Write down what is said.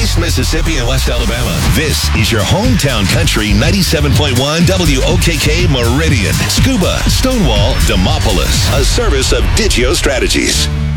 East Mississippi and West Alabama. This is your hometown country 97.1 WOKK Meridian. Scuba, Stonewall, Demopolis. A service of Digio Strategies.